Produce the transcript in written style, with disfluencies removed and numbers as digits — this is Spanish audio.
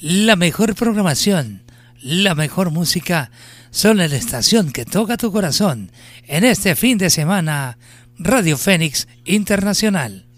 La mejor programación, la mejor música son en la estación que toca tu corazón. En este fin de semana, Radio Fénix Internacional.